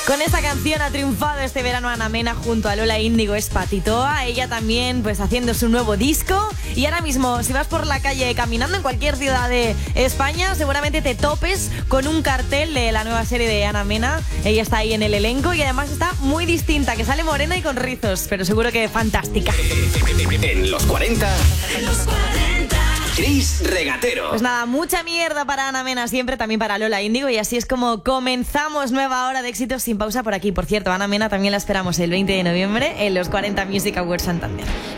Con esta canción ha triunfado este verano Ana Mena junto a Lola Índigo, es Patitoa. Ella también pues haciendo su nuevo disco. Y ahora mismo, si vas por la calle caminando en cualquier ciudad de España, seguramente te topes con un cartel de la nueva serie de Ana Mena. Ella está ahí en el elenco y además está muy distinta, que sale morena y con rizos, pero seguro que fantástica. En los 40... Chris Regatero. Pues nada, mucha mierda para Ana Mena siempre, también para Lola Índigo, y así es como comenzamos nueva hora de éxitos sin pausa por aquí. Por cierto, Ana Mena también la esperamos el 20 de noviembre en los 40 Music Awards Santander.